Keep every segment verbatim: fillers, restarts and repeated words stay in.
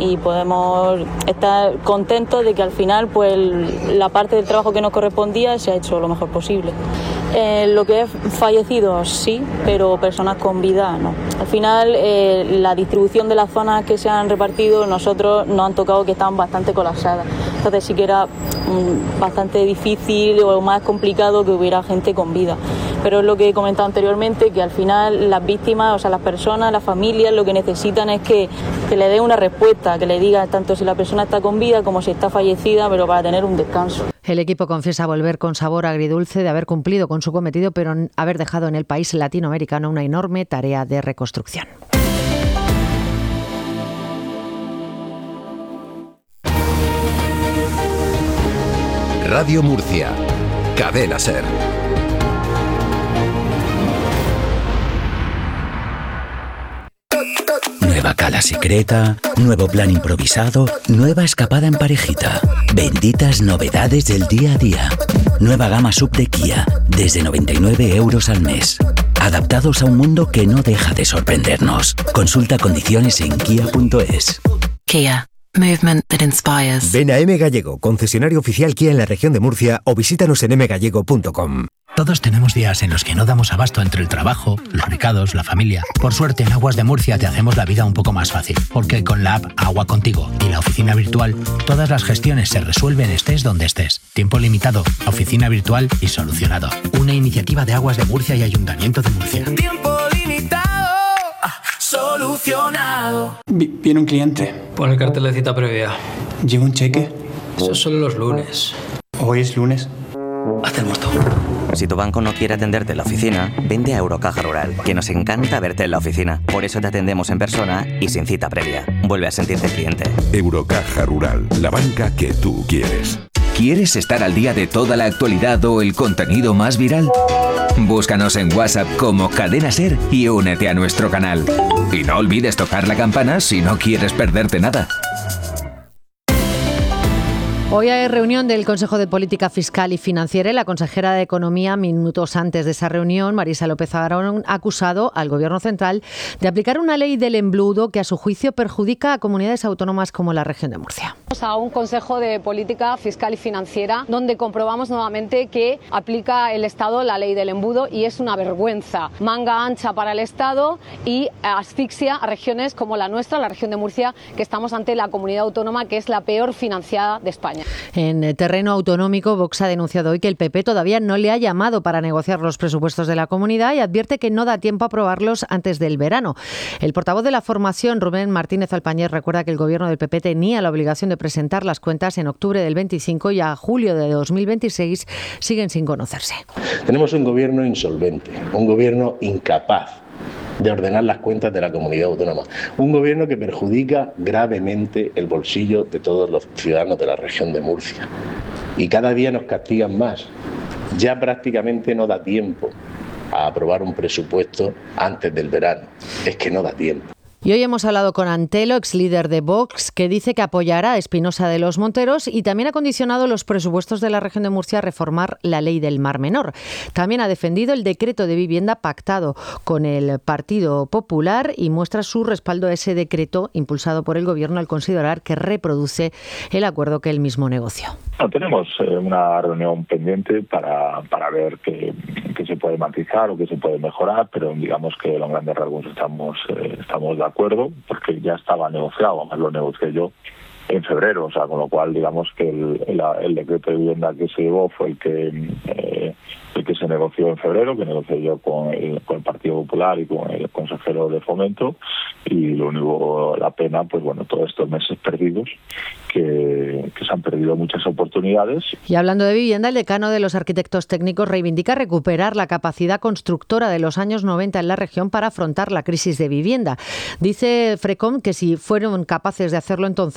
y podemos estar contentos de que al final pues la parte del trabajo que nos correspondía se ha hecho lo mejor posible. Eh, lo que es fallecidos sí, pero personas con vida no. Al final eh, la distribución de las zonas que se han repartido, nosotros nos han tocado que estaban bastante colapsadas. Entonces sí que era mm, bastante difícil o más complicado que hubiera gente con vida. Pero es lo que he comentado anteriormente, que al final las víctimas, o sea, las personas, las familias, lo que necesitan es que, que le den una respuesta, que le diga tanto si la persona está con vida como si está fallecida, pero para tener un descanso. El equipo confiesa volver con sabor agridulce de haber cumplido con su cometido, pero haber dejado en el país latinoamericano una enorme tarea de reconstrucción. Radio Murcia, Cadena SER. Nueva cala secreta, nuevo plan improvisado, nueva escapada en parejita. Benditas novedades del día a día. Nueva gama sub de Kia, desde noventa y nueve euros al mes. Adaptados a un mundo que no deja de sorprendernos. Consulta condiciones en kia punto es. Kia. Movement that inspires. Ven a M Gallego, concesionario oficial Kia en la región de Murcia, o visítanos en m gallego punto com. Todos tenemos días en los que no damos abasto entre el trabajo, los recados, la familia. Por suerte, en Aguas de Murcia te hacemos la vida un poco más fácil, porque con la app Agua Contigo y la oficina virtual, todas las gestiones se resuelven estés donde estés. Tiempo limitado, oficina virtual y solucionado. Una iniciativa de Aguas de Murcia y Ayuntamiento de Murcia. Tiempo limitado, solucionado. Viene un cliente. Pon el cartel de cita previa. ¿Lleva un cheque? Eso es solo los lunes. ¿Hoy es lunes? Hazte el muerto. Si tu banco no quiere atenderte en la oficina, vente a Eurocaja Rural, que nos encanta verte en la oficina. Por eso te atendemos en persona y sin cita previa. Vuelve a sentirte cliente. Eurocaja Rural, la banca que tú quieres. ¿Quieres estar al día de toda la actualidad o el contenido más viral? Búscanos en WhatsApp como Cadena SER y únete a nuestro canal. Y no olvides tocar la campana si no quieres perderte nada. Hoy hay reunión del Consejo de Política Fiscal y Financiera y la consejera de Economía, minutos antes de esa reunión, Marisa López Agarón, ha acusado al Gobierno central de aplicar una ley del embudo que a su juicio perjudica a comunidades autónomas como la región de Murcia. A un Consejo de Política Fiscal y Financiera donde comprobamos nuevamente que aplica el Estado la ley del embudo y es una vergüenza. Manga ancha para el Estado y asfixia a regiones como la nuestra, la región de Murcia, que estamos ante la comunidad autónoma que es la peor financiada de España. En terreno autonómico, Vox ha denunciado hoy que el P P todavía no le ha llamado para negociar los presupuestos de la comunidad y advierte que no da tiempo a aprobarlos antes del verano. El portavoz de la formación, Rubén Martínez Alpañés, recuerda que el gobierno del P P tenía la obligación de presentar las cuentas en octubre del veinticinco y a julio de dos mil veintiséis siguen sin conocerse. Tenemos un gobierno insolvente, un gobierno incapaz de ordenar las cuentas de la comunidad autónoma. Un gobierno que perjudica gravemente el bolsillo de todos los ciudadanos de la región de Murcia. Y cada día nos castigan más. Ya prácticamente no da tiempo a aprobar un presupuesto antes del verano. Es que no da tiempo. Y hoy hemos hablado con Antelo, ex líder de Vox, que dice que apoyará a Espinosa de los Monteros y también ha condicionado los presupuestos de la región de Murcia a reformar la ley del Mar Menor. También ha defendido el decreto de vivienda pactado con el Partido Popular y muestra su respaldo a ese decreto impulsado por el Gobierno al considerar que reproduce el acuerdo que él mismo negoció. No, tenemos eh, una reunión pendiente para, para ver qué, qué se puede matizar o qué se puede mejorar, pero digamos que en los grandes rasgos estamos, eh, estamos de acuerdo, porque ya estaba negociado, además lo negocié yo en febrero, o sea, con lo cual digamos que el, el, el decreto de vivienda que se llevó fue el que eh, el que se negoció en febrero, que negocié yo con el, con el Partido Popular y con el consejero de Fomento, y lo único, la pena, pues bueno, todos estos meses perdidos, que, que se han perdido muchas oportunidades. Y hablando de vivienda, el decano de los arquitectos técnicos reivindica recuperar la capacidad constructora de los años noventa en la región para afrontar la crisis de vivienda. Dice Frecom que si fueron capaces de hacerlo entonces, se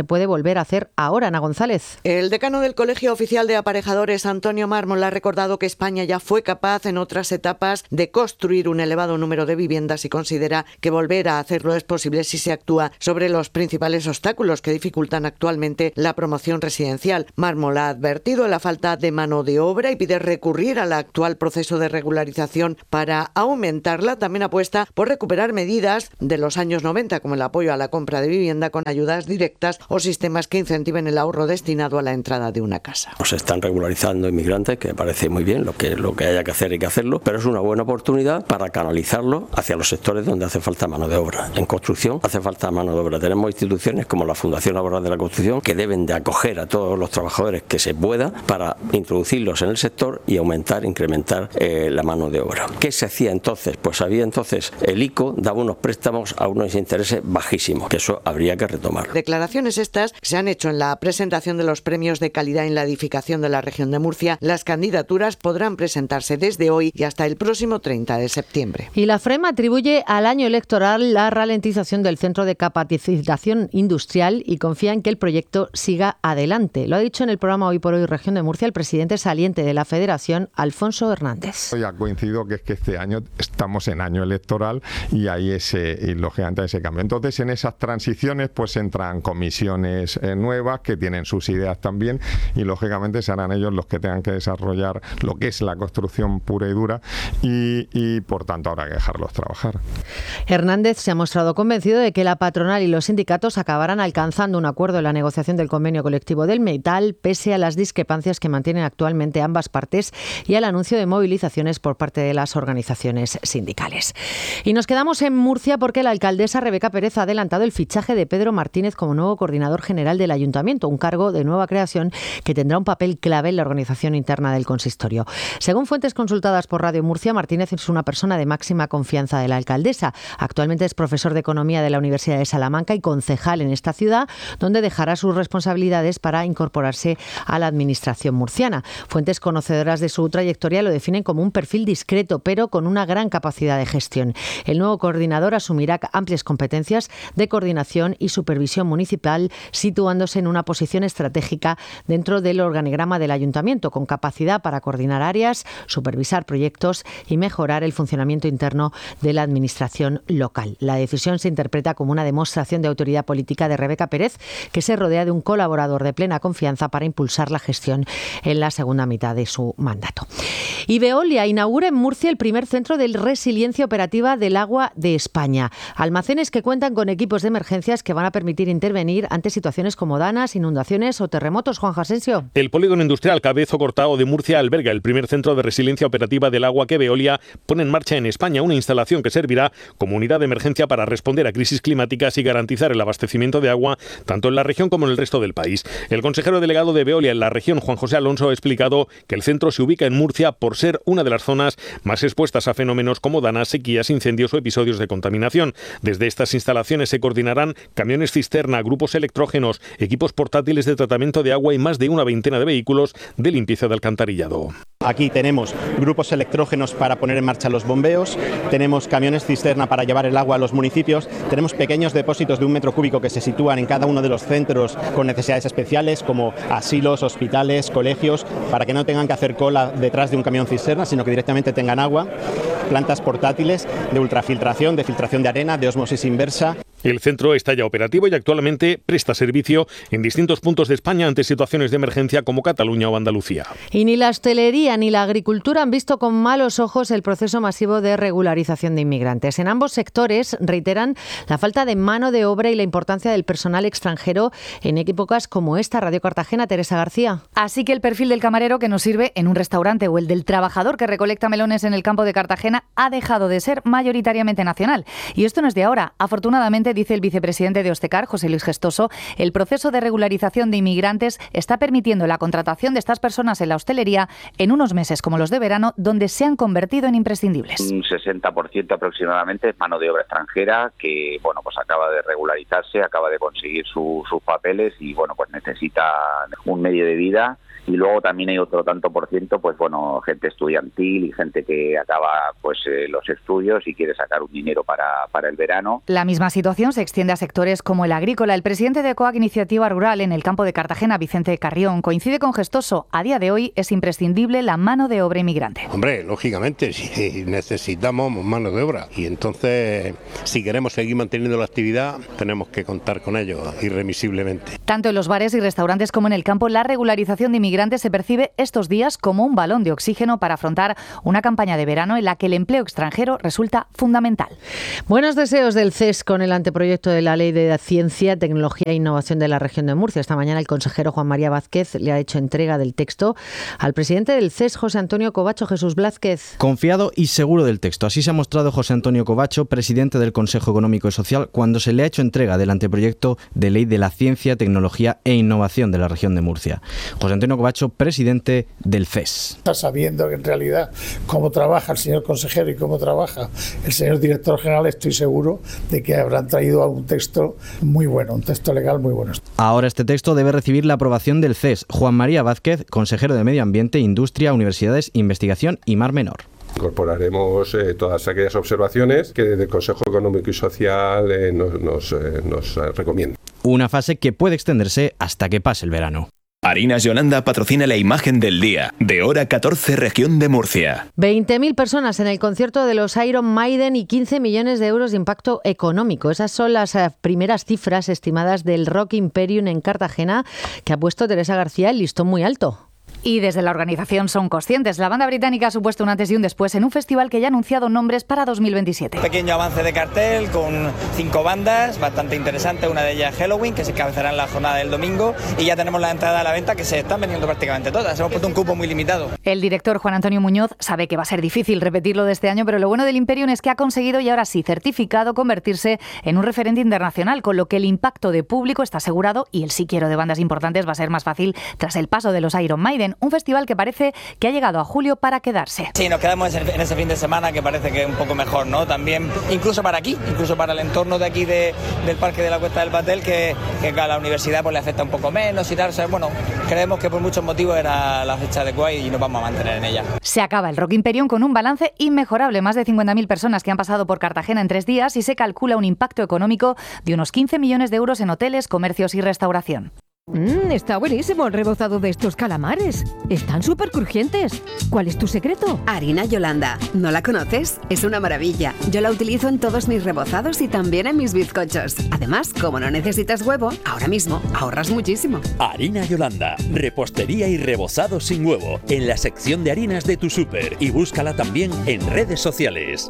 se puede volver a hacer ahora. Ana González. El decano del Colegio Oficial de Aparejadores, Antonio Mármol, ha recordado que España ya fue capaz en otras etapas de construir un elevado número de viviendas y considera que volver a hacerlo es posible si se actúa sobre los principales obstáculos que dificultan actualmente la promoción residencial. Mármol ha advertido la falta de mano de obra y pide recurrir al actual proceso de regularización para aumentarla. También apuesta por recuperar medidas de los años noventa, como el apoyo a la compra de vivienda con ayudas directas o sistemas que incentiven el ahorro destinado a la entrada de una casa. Se están regularizando inmigrantes, que me parece muy bien, lo que, lo que haya que hacer hay que hacerlo, pero es una buena oportunidad para canalizarlo hacia los sectores donde hace falta mano de obra. En construcción hace falta mano de obra. Tenemos instituciones como la Fundación Laboral de la Construcción que deben de acoger a todos los trabajadores que se pueda para introducirlos en el sector y aumentar, incrementar eh, la mano de obra. ¿Qué se hacía entonces? Pues había entonces el I C O daba unos préstamos a unos intereses bajísimos, que eso habría que retomar. Declaraciones estas que se han hecho en la presentación de los premios de calidad en la edificación de la región de Murcia. Las candidaturas podrán presentarse desde hoy y hasta el próximo treinta de septiembre. Y la FREM atribuye al año electoral la ralentización del Centro de Capacitación Industrial y confía en que el proyecto siga adelante. Lo ha dicho en el programa Hoy por Hoy Región de Murcia el presidente saliente de la Federación, Alfonso Hernández. Ya coincido que es que este año estamos en año electoral y hay ese, y lógicamente ese cambio. Entonces en esas transiciones pues entran comisiones eh, nuevas que tienen sus ideas también y lógicamente serán ellos los que tengan que desarrollar lo que es la construcción pura y dura y, y por tanto habrá que dejarlos trabajar. Hernández se ha mostrado convencido de que la patronal y los sindicatos acabarán alcanzando un acuerdo en la negociación del convenio colectivo del metal, pese a las discrepancias que mantienen actualmente ambas partes y al anuncio de movilizaciones por parte de las organizaciones sindicales. Y nos quedamos en Murcia porque la alcaldesa Rebeca Pérez ha adelantado el fichaje de Pedro Martínez como nuevo coordinador general del ayuntamiento, un cargo de nueva creación que tendrá un papel clave en la organización interna del consistorio. Según fuentes consultadas por Radio Murcia, Martínez es una persona de máxima confianza de la alcaldesa. Actualmente es profesor de Economía de la Universidad de Salamanca y concejal en esta ciudad, donde dejará sus responsabilidades para incorporarse a la administración murciana. Fuentes conocedoras de su trayectoria lo definen como un perfil discreto, pero con una gran capacidad de gestión. El nuevo coordinador asumirá amplias competencias de coordinación y supervisión municipal, situándose en una posición estratégica dentro del organigrama del ayuntamiento, con capacidad para coordinar áreas, supervisar proyectos y mejorar el funcionamiento interno de la administración local. La decisión se interpreta como una demostración de autoridad política de Rebeca Pérez, que se rodea de un colaborador de plena confianza para impulsar la gestión en la segunda mitad de su mandato. Y Veolia inaugura en Murcia el primer centro de resiliencia operativa del agua de España. Almacenes que cuentan con equipos de emergencias que van a permitir intervenir ante situaciones como danas, inundaciones o terremotos. Juan Asensio. El polígono industrial Cabezo Cortado de Murcia alberga el primer centro de resiliencia operativa del agua que Veolia pone en marcha en España, una instalación que servirá como unidad de emergencia para responder a crisis climáticas y garantizar el abastecimiento de agua tanto en la región como en el resto del país. El consejero delegado de Veolia en la región, Juan José Alonso, ha explicado que el centro se ubica en Murcia por ser una de las zonas más expuestas a fenómenos como danas, sequías, incendios o episodios de contaminación. Desde estas instalaciones se coordinarán camiones cisterna, grupos electrógenos, equipos portátiles de tratamiento de agua y más de una veintena de vehículos de limpieza de alcantarillado. Aquí tenemos grupos electrógenos para poner en marcha los bombeos, tenemos camiones cisterna para llevar el agua a los municipios, tenemos pequeños depósitos de un metro cúbico que se sitúan en cada uno de los centros con necesidades especiales como asilos, hospitales, colegios, para que no tengan que hacer cola detrás de un camión cisterna, sino que directamente tengan agua, plantas portátiles de ultrafiltración, de filtración de arena, de ósmosis inversa. El centro está ya operativo y actualmente presta servicio en distintos puntos de España ante situaciones de emergencia como Cataluña o Andalucía. Y ni la hostelería ni la agricultura han visto con malos ojos el proceso masivo de regularización de inmigrantes. En ambos sectores reiteran la falta de mano de obra y la importancia del personal extranjero en épocas como esta. Radio Cartagena, Teresa García. Así que el perfil del camarero que nos sirve en un restaurante o el del trabajador que recolecta melones en el campo de Cartagena ha dejado de ser mayoritariamente nacional. Y esto no es de ahora. Afortunadamente, dice el vicepresidente de Ostecar, José Luis Gestoso, el proceso de regularización de inmigrantes está permitiendo la contratación de estas personas en la hostelería en unos meses como los de verano, donde se han convertido en imprescindibles. Un sesenta por ciento aproximadamente es mano de obra extranjera que, bueno, pues acaba de regularizarse, acaba de conseguir su, sus papeles y, bueno, pues necesita un medio de vida y luego también hay otro tanto por ciento, pues bueno, gente estudiantil y gente que acaba pues eh, los estudios y quiere sacar un dinero para, para el verano. La misma situación se extiende a sectores como el agrícola. El presidente de COAC Iniciativa Rural en el campo de Cartagena, Vicente Carrión, coincide con Gestoso. A día de hoy es imprescindible la mano de obra inmigrante. Hombre, lógicamente, si necesitamos mano de obra y entonces si queremos seguir manteniendo la actividad tenemos que contar con ello irremisiblemente. Tanto en los bares y restaurantes como en el campo, la regularización de inmigrantes se percibe estos días como un balón de oxígeno para afrontar una campaña de verano en la que el empleo extranjero resulta fundamental. Buenos deseos del C E S con el anteproyecto de la Ley de Ciencia, Tecnología e Innovación de la región de Murcia. Esta mañana el consejero Juan María Vázquez le ha hecho entrega del texto al presidente del C E S, José Antonio Covacho. Jesús Blázquez. Confiado y seguro del texto. Así se ha mostrado José Antonio Covacho, presidente del Consejo Económico y Social, cuando se le ha hecho entrega del anteproyecto de Ley de la Ciencia, Tecnología e Innovación de la región de Murcia. José Antonio Covacho, presidente del C E S. Está sabiendo que en realidad cómo trabaja el señor consejero y cómo trabaja el señor director general, estoy seguro de que habrán traído un texto muy bueno, un texto legal muy bueno. Ahora este texto debe recibir la aprobación del C E S. Juan María Vázquez, consejero de Medio Ambiente, Industria, Universidades, Investigación y Mar Menor. Incorporaremos eh, todas aquellas observaciones que desde el Consejo Económico y Social eh, nos, nos, eh, nos eh, recomienda. Una fase que puede extenderse hasta que pase el verano. Harinas Yolanda patrocina la imagen del día, de hora catorce, región de Murcia. veinte mil personas en el concierto de los Iron Maiden y quince millones de euros de impacto económico. Esas son las primeras cifras estimadas del Rock Imperium en Cartagena, que ha puesto Teresa García el listón muy alto. Y desde la organización son conscientes. La banda británica ha supuesto un antes y un después en un festival que ya ha anunciado nombres para dos mil veintisiete. Pequeño avance de cartel con cinco bandas, bastante interesante. Una de ellas Halloween, que se encabezará en la jornada del domingo. Y ya tenemos la entrada a la venta, que se están vendiendo prácticamente todas. Hemos puesto un cupo muy limitado. El director Juan Antonio Muñoz sabe que va a ser difícil repetirlo de este año, pero lo bueno del Imperium es que ha conseguido, y ahora sí, certificado, convertirse en un referente internacional, con lo que el impacto de público está asegurado y el sí quiero de bandas importantes va a ser más fácil tras el paso de los Iron Maiden. Un festival que parece que ha llegado a julio para quedarse. Sí, nos quedamos en ese fin de semana que parece que es un poco mejor, ¿no? También, incluso para aquí, incluso para el entorno de aquí de, del Parque de la Cuesta del Batel, que, que a la universidad pues le afecta un poco menos y tal. O sea, bueno, creemos que por muchos motivos era la fecha adecuada y nos vamos a mantener en ella. Se acaba el Rock Imperium con un balance inmejorable. Más de cincuenta mil personas que han pasado por Cartagena en tres días y se calcula un impacto económico de unos quince millones de euros en hoteles, comercios y restauración. Mmm, está buenísimo el rebozado de estos calamares. Están súper crujientes. ¿Cuál es tu secreto? Harina Yolanda. ¿No la conoces? Es una maravilla. Yo la utilizo en todos mis rebozados y también en mis bizcochos. Además, como no necesitas huevo, ahora mismo ahorras muchísimo. Harina Yolanda. Repostería y rebozado sin huevo. En la sección de harinas de tu súper. Y búscala también en redes sociales.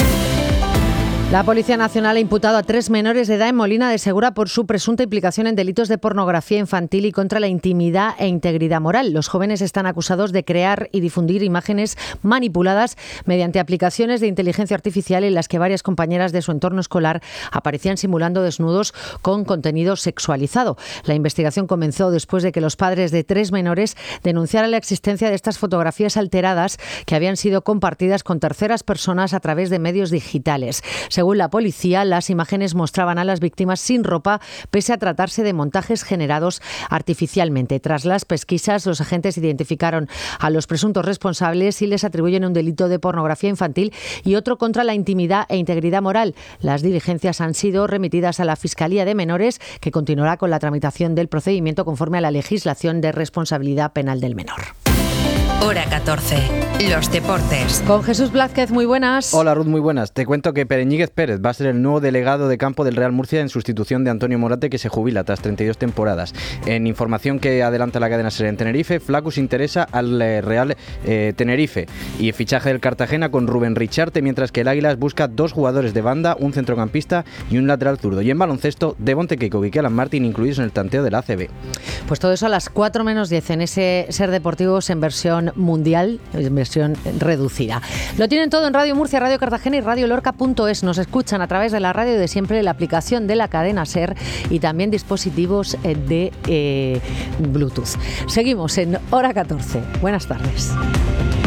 La Policía Nacional ha imputado a tres menores de edad en Molina de Segura por su presunta implicación en delitos de pornografía infantil y contra la intimidad e integridad moral. Los jóvenes están acusados de crear y difundir imágenes manipuladas mediante aplicaciones de inteligencia artificial en las que varias compañeras de su entorno escolar aparecían simulando desnudos con contenido sexualizado. La investigación comenzó después de que los padres de tres menores denunciaran la existencia de estas fotografías alteradas que habían sido compartidas con terceras personas a través de medios digitales. Según la policía, las imágenes mostraban a las víctimas sin ropa, pese a tratarse de montajes generados artificialmente. Tras las pesquisas, los agentes identificaron a los presuntos responsables y les atribuyen un delito de pornografía infantil y otro contra la intimidad e integridad moral. Las diligencias han sido remitidas a la Fiscalía de Menores, que continuará con la tramitación del procedimiento conforme a la legislación de responsabilidad penal del menor. Hora catorce. Los deportes. Con Jesús Blázquez, muy buenas. Hola Ruth, muy buenas. Te cuento que Pereñíguez Pérez va a ser el nuevo delegado de campo del Real Murcia en sustitución de Antonio Morate, que se jubila tras treinta y dos temporadas. En información que adelanta la cadena SER en Tenerife, Flaccus interesa al eh, Real eh, Tenerife y el fichaje del Cartagena con Rubén Richarte, mientras que el Águilas busca dos jugadores de banda, un centrocampista y un lateral zurdo. Y en baloncesto, Devonte Keiko y Kelan Martin incluidos en el tanteo de la A C B. Pues todo eso a las cuatro menos diez en ese SER Deportivos en versión mundial, en versión reducida. Lo tienen todo en Radio Murcia, Radio Cartagena y Radio Lorca punto es. Nos escuchan a través de la radio de siempre, la aplicación de la cadena SER y también dispositivos de eh, Bluetooth. Seguimos en Hora catorce. Buenas tardes.